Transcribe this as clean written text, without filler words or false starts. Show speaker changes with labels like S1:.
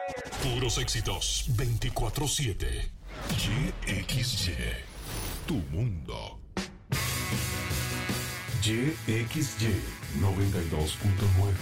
S1: Puros éxitos 24/7. YXY. Tu mundo. YXY 92.9.